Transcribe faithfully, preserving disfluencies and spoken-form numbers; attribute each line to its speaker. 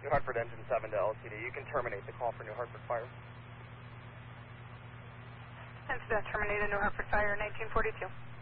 Speaker 1: New Hartford Engine seven to L T D. You can terminate the call for New Hartford Fire.
Speaker 2: Incident terminated, New Hartford Fire, nineteen forty-two.